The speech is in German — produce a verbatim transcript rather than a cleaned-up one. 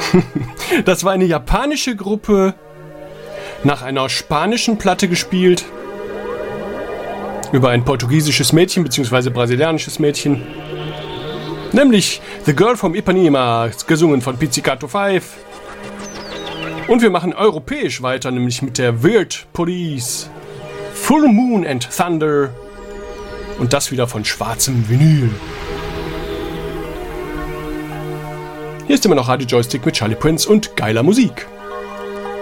Das war eine japanische Gruppe, nach einer spanischen Platte gespielt, über ein portugiesisches Mädchen bzw. brasilianisches Mädchen, nämlich The Girl from Ipanema, gesungen von Pizzicato fünf. Und wir machen europäisch weiter, nämlich mit der Weird Police, Full Moon and Thunder, und das wieder von schwarzem Vinyl. Hier ist immer noch Radio Joystick mit Charlie Prince und geiler Musik.